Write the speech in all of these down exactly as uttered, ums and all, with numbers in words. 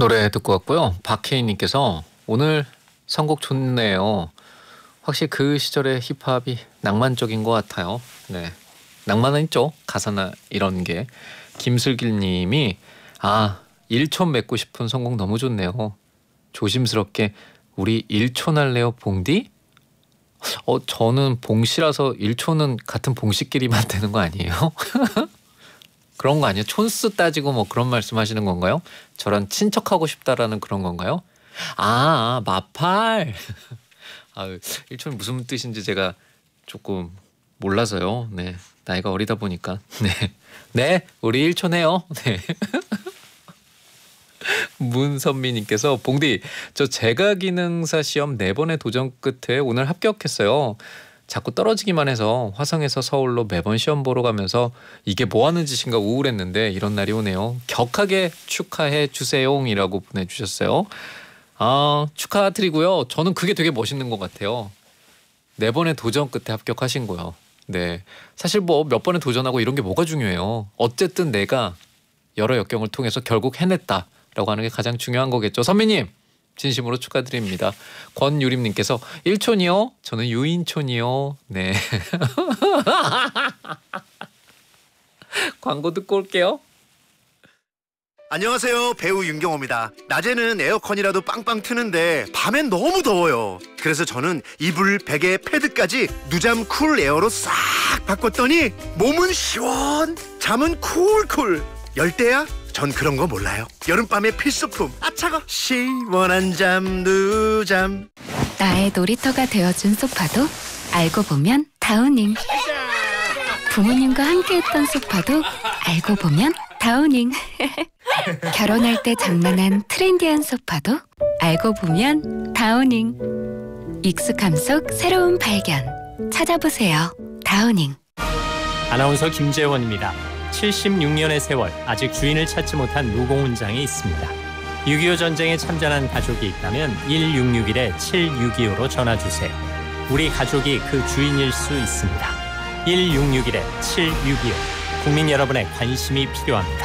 노래 듣고 왔고요. 박혜인님께서 오늘 선곡 좋네요. 확실히 그 시절의 힙합이 낭만적인 것 같아요. 네, 낭만은 있죠. 가사나 이런 게. 김슬길님이 아 일촌 맺고 싶은 선곡 너무 좋네요. 조심스럽게 우리 일촌 할래요 봉디? 어 저는 봉씨라서 일촌은 같은 봉씨끼리만 되는 거 아니에요? 그런 거 아니에요? 촌수 따지고 뭐 그런 말씀하시는 건가요? 저랑 친척하고 싶다라는 그런 건가요? 아, 아 마팔. 아, 일촌이 무슨 뜻인지 제가 조금 몰라서요. 네, 나이가 어리다 보니까. 네, 네, 우리 일촌해요. 네. 문선미님께서 봉디 저 제가기능사 시험 네 번의 도전 끝에 오늘 합격했어요. 자꾸 떨어지기만 해서 화성에서 서울로 매번 시험 보러 가면서 이게 뭐 하는 짓인가 우울했는데 이런 날이 오네요. 격하게 축하해 주세요이라고 보내주셨어요. 아 축하드리고요. 저는 그게 되게 멋있는 것 같아요. 네 번의 도전 끝에 합격하신 거요. 네, 사실 뭐 몇 번의 도전하고 이런 게 뭐가 중요해요. 어쨌든 내가 여러 역경을 통해서 결국 해냈다라고 하는 게 가장 중요한 거겠죠. 선배님 진심으로 축하드립니다. 권유림님께서 일촌이요? 저는 유인촌이요. 네. 광고 듣고 올게요. 안녕하세요, 배우 윤경호입니다. 낮에는 에어컨이라도 빵빵 트는데 밤엔 너무 더워요. 그래서 저는 이불, 베개, 패드까지 누잠 쿨 에어로 싹 바꿨더니 몸은 시원, 잠은 쿨쿨. 열대야? 전 그런 거 몰라요. 여름밤의 필수품. 아 차가. 시원한 잠 누잠. 나의 놀이터가 되어준 소파도 알고 보면 다우닝. 부모님과 함께했던 소파도 알고 보면 다우닝. 결혼할 때 장만한 트렌디한 소파도 알고 보면 다우닝. 익숙함 속 새로운 발견. 찾아보세요. 다우닝. 아나운서 김재원입니다. 칠십육 년의 세월 아직 주인을 찾지 못한 무공훈장이 있습니다. 육이오 전쟁에 참전한 가족이 있다면 일육육일 칠육이오로 전화주세요. 우리 가족이 그 주인일 수 있습니다. 일육육일 칠육이오. 국민 여러분의 관심이 필요합니다.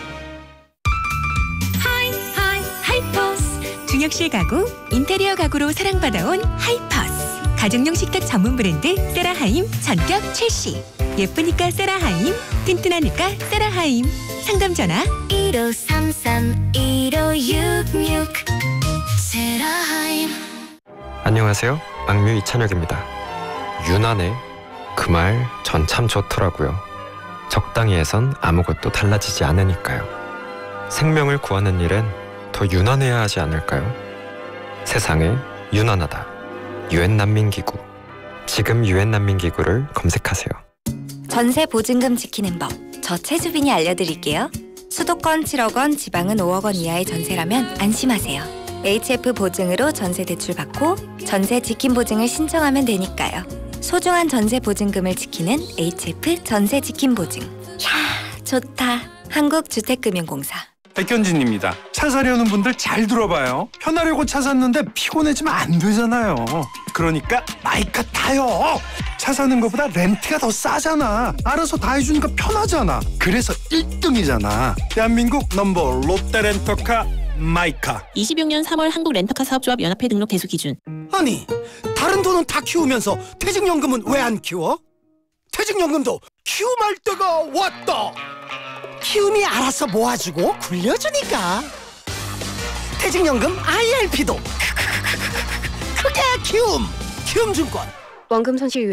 하이 하이 하이퍼스. 중역실 가구, 인테리어 가구로 사랑받아온 하이퍼스. 가정용 식탁 전문 브랜드 세라하임 전격 출시. 예쁘니까 세라하임, 튼튼하니까 세라하임. 상담 전화 일오삼삼 일오육육. 세라하임. 안녕하세요, 악뮤 이찬혁입니다. 유난해 그 말 전 참 좋더라고요. 적당히 해선 아무것도 달라지지 않으니까요. 생명을 구하는 일엔 더 유난해야 하지 않을까요? 세상에 유난하다. 유엔 난민기구. 지금 유엔 난민기구를 검색하세요. 전세 보증금 지키는 법. 저 최주빈이 알려드릴게요. 수도권 칠억 원, 지방은 오억 원 이하의 전세라면 안심하세요. 에이치에프 보증으로 전세 대출 받고 전세 지킴 보증을 신청하면 되니까요. 소중한 전세 보증금을 지키는 에이치에프 전세 지킴 보증. 야 좋다. 한국주택금융공사. 백현진입니다. 차 사려는 분들 잘 들어봐요. 편하려고 차 샀는데 피곤해지면 안 되잖아요. 그러니까 마이카 타요. 차 사는 것보다 렌트가 더 싸잖아. 알아서 다 해주니까 편하잖아. 그래서 일 등이잖아. 대한민국 넘버 롯데렌터카 마이카. 이십육 년 삼월 한국 렌터카 사업조합 연합회 등록 대수 기준. 아니, 다른 돈은 다 키우면서 퇴직연금은 왜 안 키워? 퇴직연금도 키움할 때가 왔다. 키움이 알아서 모아주고 굴려주니까. 퇴직연금 아이알피도 크게 키움. 키움증권. 원금 손실